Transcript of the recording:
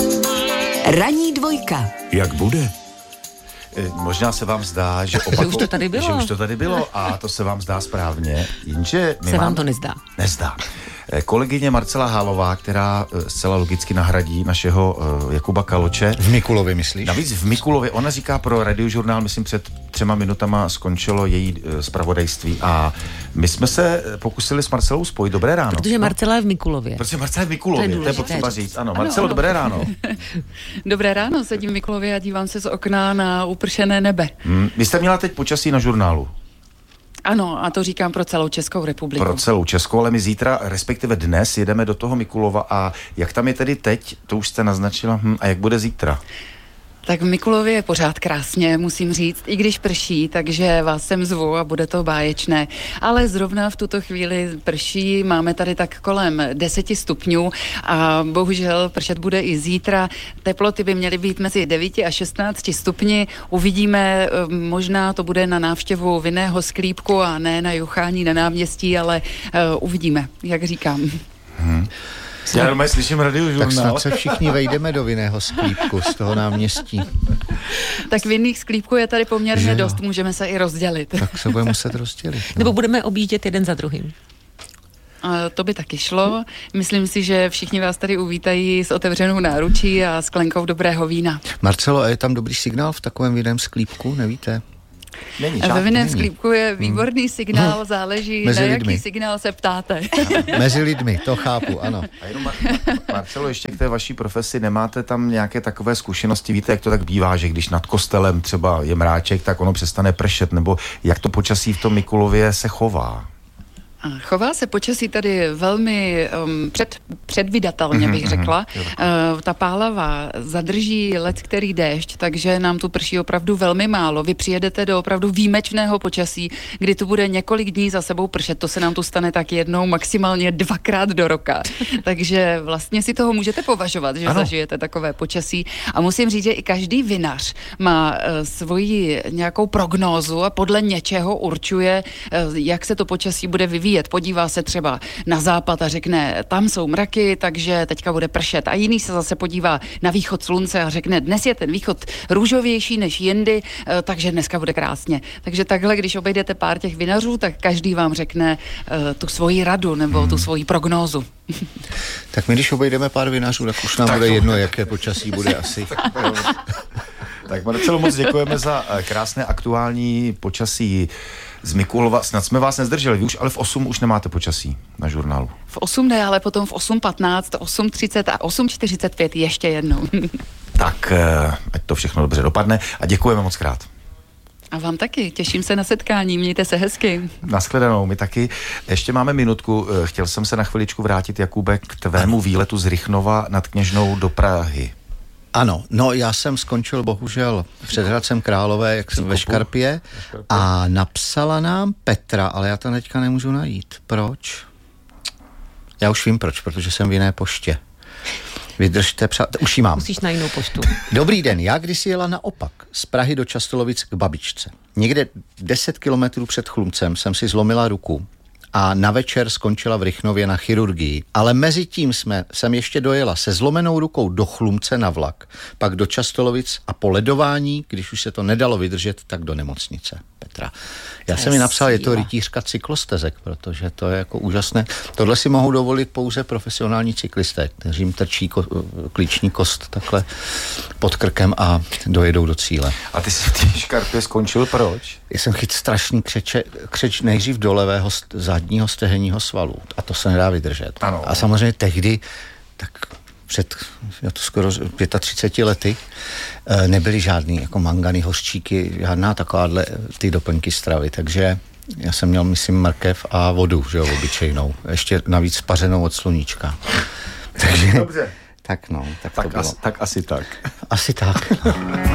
Ranní dvojka. Jak bude? Možná se vám zdá, že Že už to tady bylo. Že už to tady bylo a to se vám zdá správně, jenže vám to nezdá. Nezdá. Kolegyně Marcela Hálová, která zcela logicky nahradí našeho Jakuba Kaloče. V Mikulově, myslíš? Navíc v Mikulově. Ona říká pro Radiožurnál, myslím, před 3 minutama skončilo její zpravodajství a my jsme se pokusili s Marcelou spojit. Dobré ráno. Protože Marcela je v Mikulově. Protože Marcela je v Mikulově, to je potřeba říct. Ano, Marcelo, ano. Dobré ráno. Dobré ráno, sedím v Mikulově a dívám se z okna na upršené nebe. Vy jste měla teď počasí na žurnálu. Ano, a to říkám pro celou Českou republiku. Pro celou Českou, ale my zítra, respektive dnes, jedeme do toho Mikulova a jak tam je tedy teď, to už jste naznačila, a jak bude zítra? Tak v Mikulově je pořád krásně, musím říct, i když prší, takže vás sem zvu a bude to báječné. Ale zrovna v tuto chvíli prší, máme tady tak kolem 10 stupňů a bohužel pršet bude i zítra. Teploty by měly být mezi 9 a 16 stupni. Uvidíme, možná to bude na návštěvu vinného sklípku a ne na juchání na náměstí, ale uvidíme, jak říkám. Já normálně slyším Radiožurnál. Tak snad se všichni vejdeme do vinného sklípku z toho náměstí. Tak vinných sklípků je tady poměrně dost, můžeme se i rozdělit. Tak se budeme muset rozdělit. No. Nebo budeme objíždět jeden za druhým. To by taky šlo. Myslím si, že všichni vás tady uvítají s otevřenou náručí a sklenkou dobrého vína. Marcelo, a je tam dobrý signál v takovém vinném sklípku, nevíte? Ve vinném sklípku je výborný signál, záleží Mezi na lidmi. jaký signál se ptáte. Mezi lidmi, to chápu, ano. A jenom Marcelo, ještě k té vaší profesi, nemáte tam nějaké takové zkušenosti? Víte, jak to tak bývá, že když nad kostelem třeba je mráček, tak ono přestane pršet, nebo jak to počasí v tom Mikulově se chová? Chová se počasí tady velmi předvídatelně, bych řekla. Ta pálava zadrží leckterý déšť, takže nám tu prší opravdu velmi málo. Vy přijedete do opravdu výjimečného počasí, kdy tu bude několik dní za sebou pršet. To se nám tu stane tak jednou, maximálně 2krát do roka. Takže vlastně si toho můžete považovat, že zažijete takové počasí. A musím říct, že i každý vinař má svoji nějakou prognózu a podle něčeho určuje, jak se to počasí bude vyvíjet. Podívá se třeba na západ a řekne, tam jsou mraky, takže teďka bude pršet. A jiný se zase podívá na východ slunce a řekne, dnes je ten východ růžovější než jindy, takže dneska bude krásně. Takže takhle, když obejdete pár těch vinařů, tak každý vám řekne tu svoji radu nebo tu svoji prognózu. Tak my, když obejdeme pár vinařů, tak už nám bude jedno, jaké počasí bude asi. Tak Marcelo, moc děkujeme za krásné aktuální počasí z Mikulova. Snad jsme vás nezdrželi, vy už, ale v 8 už nemáte počasí na žurnálu. V 8 ne, ale potom v 8:15, 8:30 a 8:45 ještě jednou. Tak, ať to všechno dobře dopadne a děkujeme moc krát. A vám taky, těším se na setkání, mějte se hezky. Nashledanou, my taky. Ještě máme minutku, chtěl jsem se na chviličku vrátit, Jakube, k tvému výletu z Rychnova nad Kněžnou do Prahy. Ano, no já jsem skončil bohužel před Hradcem Králové, jak jsem ve Škarpě a napsala nám Petra, ale já to teďka nemůžu najít. Proč? Já už vím proč, protože jsem v jiné poště. Vydržte, už ji mám. Musíš na jinou poštu. Dobrý den, já kdysi jela naopak, z Prahy do Častolovic k babičce. Někde 10 kilometrů před Chlumcem jsem si zlomila ruku a na večer skončila v Rychnově na chirurgii. Ale mezi tím jsem ještě dojela se zlomenou rukou do Chlumce na vlak, pak do Častolovic a po ledování, když už se to nedalo vydržet, tak do nemocnice. Petra. Já jsem mi napsal, je to rytířka cyklostezek, protože to je jako úžasné. Tohle si mohou dovolit pouze profesionální cyklisté, kteří jim trčí klíční kost takhle pod krkem a dojedou do cíle. A ty jsi v té Škarpě skončil proč? Já jsem chyt strašný křeč nejdřív do levého zadního stehenního svalu a to se nedá vydržet. Ano. A samozřejmě tehdy, tak před skoro 35 lety, nebyly žádný jako mangany, hořčíky, žádná takováhle ty doplňky stravy, takže já jsem měl, myslím, mrkev a vodu, že jo, obyčejnou, ještě navíc pařenou od sluníčka. Takže, Dobře. tak no, tak to bylo. Tak asi tak. Asi tak.